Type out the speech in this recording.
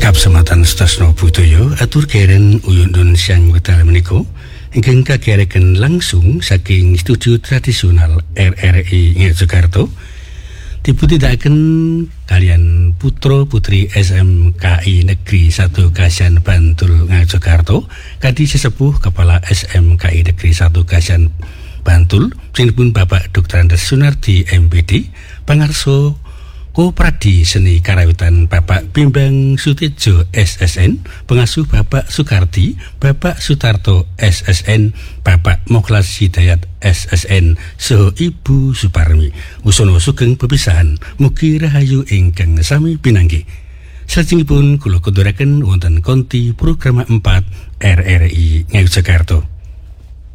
Kapsematan Stasno Budoyo atur keren uyun siang wedal menika ingkang kagereken langsung saking studio tradisional RRI Jakarta diputidakaken kalian putra putri SMKI Negeri 1 Kasian Bantul Ngajogarto kadi sesepuh kepala SMKI Negeri 1 Kasian Bantul sinipun Bapak Dr. Andes Sunardi MPD pangarso Kopradi Seni Karawitan Bapak Bimbang Sutejo SSN, pengasuh Bapak Sukardi, Bapak Sutarto SSN, Bapak Moklas Hidayat SSN, so Ibu Suparmi. Usono sugeng pepisahan, mugi rahayu ingkang sami pinanggi. Salajengipun kula kandharaken wonten konti program 4 RRI Ngayojakarta.